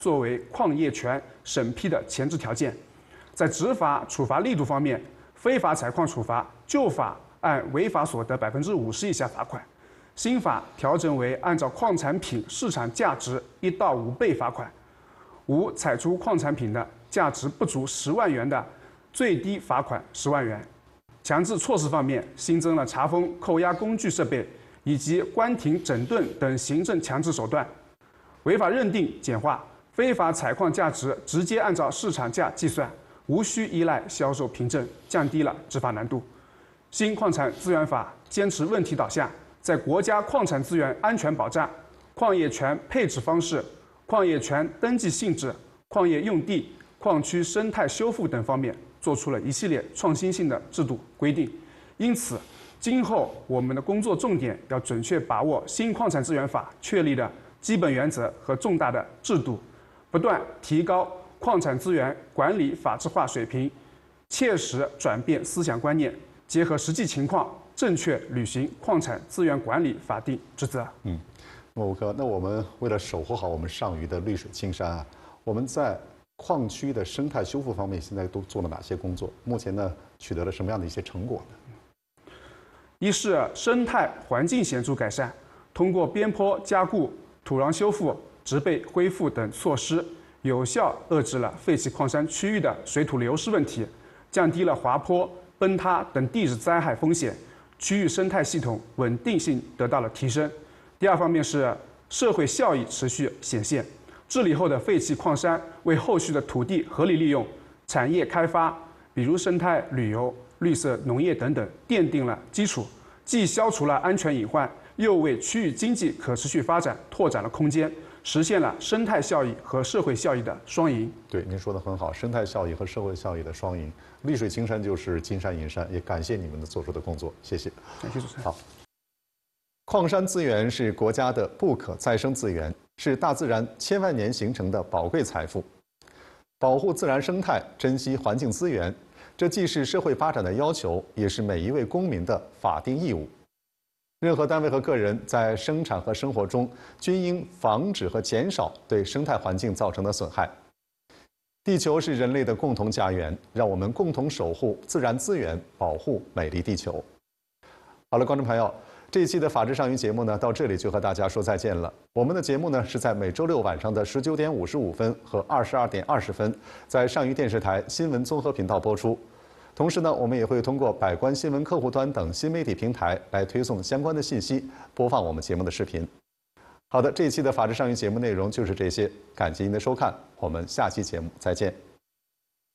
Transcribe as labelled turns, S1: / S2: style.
S1: 作为矿业权审批的前置条件。在执法处罚力度方面，非法采矿处罚，旧法按违法所得50%以下罚款，新法调整为按照矿产品市场价值1到5倍罚款。无采出矿产品的价值不足10万元的，最低罚款10万元。强制措施方面，新增了查封、扣押工具设备以及关停、整顿等行政强制手段。违法认定简化，非法采矿价值直接按照市场价计算，无需依赖销售凭证，降低了执法难度。新矿产资源法坚持问题导向，在国家矿产资源安全保障、矿业权配置方式、矿业权登记性质、矿业用地、矿区生态修复等方面做出了一系列创新性的制度规定。因此，今后我们的工作重点要准确把握新矿产资源法确立的基本原则和重大的制度，不断提高矿产资源管理法治化水平，切实转变思想观念，结合实际情况，正确履行矿产资源管理法定职责。
S2: 莫武科，那我们为了守护好我们上虞的绿水青山啊，我们在矿区的生态修复方面现在都做了哪些工作？目前呢，取得了什么样的一些成果呢？
S1: 一是生态环境显著改善，通过边坡加固、土壤修复、植被恢复等措施，有效遏制了废弃矿山区域的水土流失问题，降低了滑坡、崩塌等地质灾害风险，区域生态系统稳定性得到了提升。第二方面是社会效益持续显现，治理后的废弃矿山为后续的土地合理利用、产业开发，比如生态旅游、绿色农业等等，奠定了基础，既消除了安全隐患，又为区域经济可持续发展拓展了空间，实现了生态效益和社会效益的双赢。
S2: 对，您说的很好，生态效益和社会效益的双赢，绿水青山就是金山银山，也感谢你们的做出的工作，谢谢。
S1: 感谢主持人。
S2: 好，矿山资源是国家的不可再生资源，是大自然千万年形成的宝贵财富。保护自然生态，珍惜环境资源，这既是社会发展的要求，也是每一位公民的法定义务。任何单位和个人在生产和生活中均应防止和减少对生态环境造成的损害。地球是人类的共同家园，让我们共同守护自然资源，保护美丽地球。好了，观众朋友，这一期的《法治上虞》节目呢，到这里就和大家说再见了。我们的节目呢是在每周六晚上的19点55分和22点20分，在上虞电视台新闻综合频道播出。同时呢，我们也会通过百官新闻客户端等新媒体平台来推送相关的信息，播放我们节目的视频。好的，这一期的《法治上虞》节目内容就是这些，感谢您的收看，我们下期节目再见。